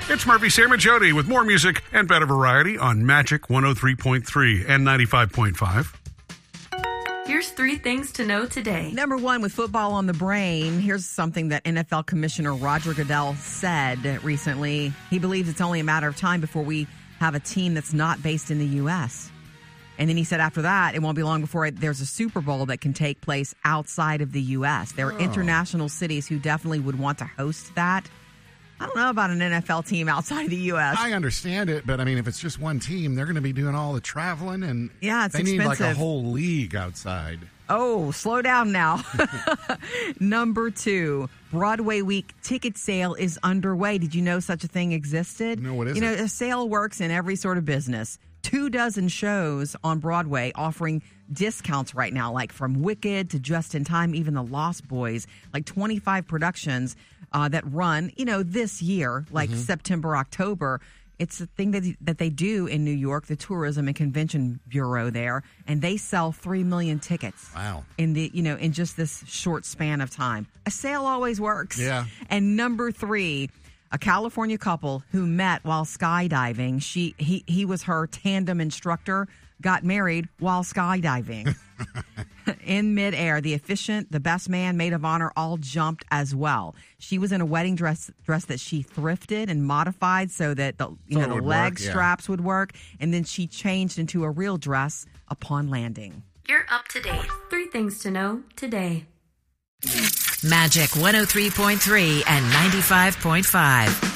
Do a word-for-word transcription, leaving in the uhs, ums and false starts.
It's Murphy, Sam, and Jody with more music and better variety on Magic one oh three point three and ninety-five point five. Here's three things to know today. Number one, with football on the brain, here's something that N F L Commissioner Roger Goodell said recently. He believes it's only a matter of time before we have a team that's not based in the U S. And then he said after that, it won't be long before there's a Super Bowl that can take place outside of the U S. There are Oh. international cities who definitely would want to host that. I don't know about an N F L team outside of the U S. I understand it, but I mean, if it's just one team, they're going to be doing all the traveling, and Yeah, it's they need like a expensive. whole league outside. Oh, slow down now. Number two, Broadway Week ticket sale is underway. Did you know such a thing existed? No, what is you know, it? a sale works in every sort of business. Two dozen shows on Broadway offering discounts right now, like from Wicked to Just in Time, even The Lost Boys, like twenty-five productions uh, that run, you know, this year, like Mm-hmm. September, October. It's a thing that that they do in New York, the Tourism and Convention Bureau there, and they sell three million tickets. Wow. In the you know in just this short span of time. A sale always works. Yeah. And number three, a California couple who met while skydiving. She he he was her tandem instructor, got married while skydiving. In midair, the efficient, the best man, maid of honor all jumped as well. She was in a wedding dress dress that she thrifted and modified so that the you So know it the would leg work, yeah. straps would work, and then she changed into a real dress upon landing. You're up to date. Three things to know today. Magic one oh three point three and ninety-five point five.